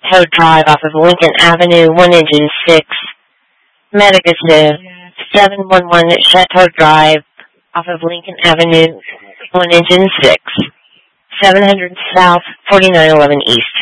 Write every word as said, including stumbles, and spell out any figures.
Chateau Drive off of Lincoln Avenue, one engine six. Madagascar, seven one one Chateau Drive off of Lincoln Avenue, one engine six. seven hundred South, forty-nine eleven East.